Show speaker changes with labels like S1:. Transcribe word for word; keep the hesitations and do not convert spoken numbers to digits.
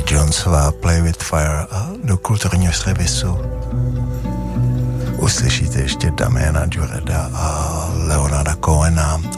S1: Jonesová Play with Fire a do kulturního servisu uslyšíte ještě Damiana Jureda a Leonarda Cohena